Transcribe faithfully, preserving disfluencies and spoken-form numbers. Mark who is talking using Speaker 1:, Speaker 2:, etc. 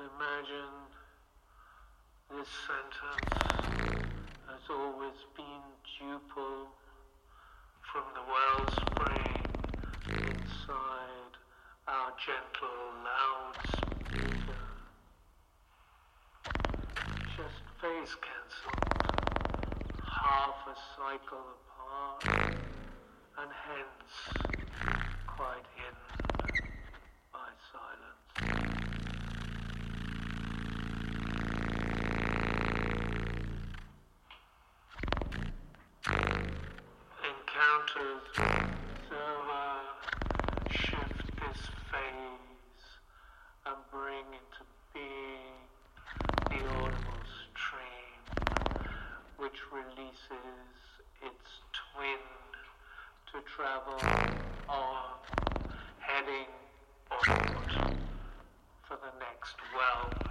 Speaker 1: imagine this sentence has always been duple from the wellspring inside our gentle loudspeaker. Just phase cancelled, half a cycle apart, and hence quite hidden by silence. Encounters observer shift this phase and bring into being the audible stream, which releases its twin to travel on, heading onward for the next well.